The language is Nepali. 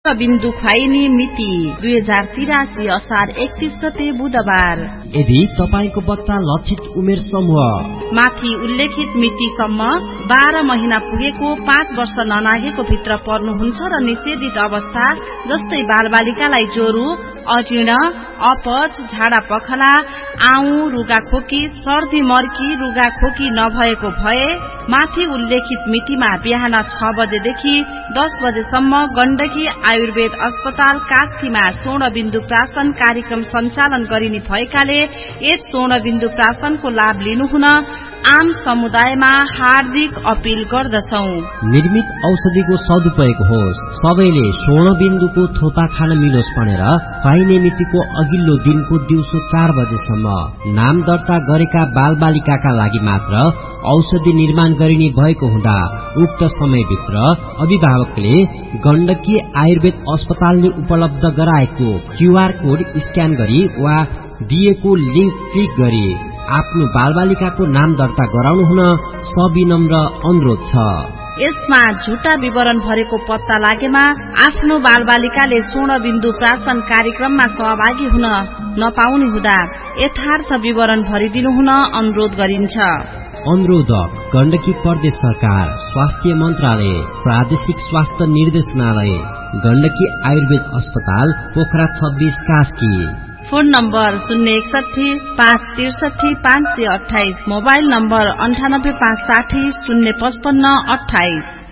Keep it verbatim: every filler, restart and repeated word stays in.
बिन्दु खुवाइने मिति दुई हजार तिरासी असार एकतीस गते बुधबार। यदि तपाईको बच्चा लक्षित उमेर समूह माथि उल्लेखित मितिसम्म बाह्र महिना पुगेको पाँच वर्ष ननागेको भित्र पर्नुहुन्छ र निषेधित अवस्था जस्तै बालबालिकालाई ज्वरो, अजीर्ण, अपच, झाडा पखला, आउ, रुगा खोकी, सर्दी मर्की, रुगा खोकी नभएको भए माथि उल्लेखित मितिमा बिहान छ बजेदेखि दस बजेसम्म गण्डकी आयुर्वेद अस्पताल कास्कीमा स्वर्ण बिन्दु प्राशन कार्यक्रम सञ्चालन गरिने भएकाले यस स्वर्ण बिन्दु प्राशनको लाभ लिनुहुन आम समुदायमा हार्दिक अपील गर्दछौ। निर्मित औषधिको सदुपयोग होस्। सबैले स्वर्ण बिन्दुको थोपा खान मिलोस् भनेर खुवाइने मितिको अघिल्लो दिनको दिउँसो चार बजेसम्म नाम दर्ता गरेका बालबालिकाका लागि मात्र औषधि निर्माण गरिने भएको हुँदा उक्त समयभित्र अभिभावकले गण्डकी आयुर्वेद अस्पतालले उपलब्ध गराएको क्यूआर कोड स्क्यान गरी वा दिएको लिंक क्लिक गरी आफ्नो बालबालिकाको नाम दर्ता गराउनु हुन सविनम्र अनुरोध छ। यसमा झुटा विवरण भरेको पत्ता लागेमा आफ्नो बालबालिकाले स्वर्ण बिन्दु प्राशन कार्यक्रममा सहभागी हुन नपाउने हुँदा यथार्थ विवरण भरिदिनु हुन अनुरोध गरिन्छ। अनुरोधक गण्डकी प्रदेश सरकार, स्वास्थ्य मन्त्रालय, प्रादेशिक स्वास्थ्य निर्देशनालय, गण्डकी आयुर्वेद अस्पताल, पोखरा छब्बीस कास्की। फोन नम्बर शून्य एकसठी पाँच त्रिसठी पाँच सय अठाइस, मोबाइल नम्बर अन्ठानब्बे पाँच साठी शून्य पचपन्न अठाइस।